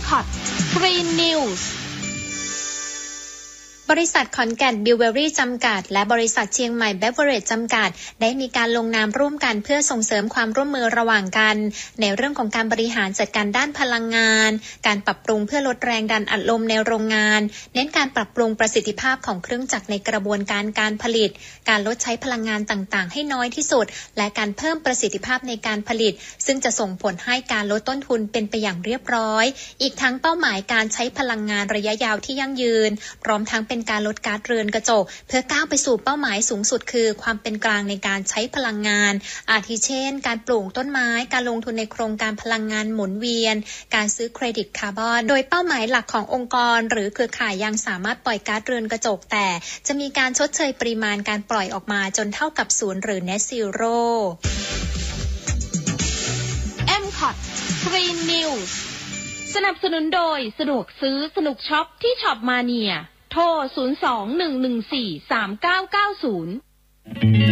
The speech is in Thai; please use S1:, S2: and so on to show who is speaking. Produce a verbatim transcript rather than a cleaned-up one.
S1: คอต Green News
S2: บริษัทขอนแก่นบิวเวอรี่จำกัดและบริษัทเชียงใหม่เบเวอเรจจำกัดได้มีการลงนามร่วมกันเพื่อส่งเสริมความร่วมมือระหว่างกันในเรื่องของการบริหารจัดการด้านพลังงานการปรับปรุงเพื่อลดแรงดันอัดลมในโรงงานเน้นการปรับปรุงประสิทธิภาพของเครื่องจักรในกระบวนการการผลิตการลดใช้พลังงานต่างๆให้น้อยที่สุดและการเพิ่มประสิทธิภาพในการผลิตซึ่งจะส่งผลให้การลดต้นทุนเป็นไปอย่างเรียบร้อยอีกทั้งเป้าหมายการใช้พลังงานระยะยาวที่ยั่งยืนพร้อมทั้งเป็นการลดก๊าซเรือนกระจกเพื่อก้าวไปสู่เป้าหมายสูงสุดคือความเป็นกลางในการใช้พลังงานอาทิเช่นการปลูกต้นไม้การลงทุนในโครงการพลังงานหมุนเวียนการซื้อเครดิตคาร์บอนโดยเป้าหมายหลักขององค์กรหรือเครือข่ายยังสามารถปล่อยก๊าซเรือนกระจกแต่จะมีการชดเชยปริมาณการปล่อยออกมาจนเท่ากับศูนย์หรือ Net Zero
S1: เอ็ม คอต Green News สนับสนุนโดยสะดวกซื้อสนุกช็อปที่ช็อปมาเนียโทร ศูนย์ สอง หนึ่ง หนึ่ง สี่ สาม เก้า เก้า ศูนย์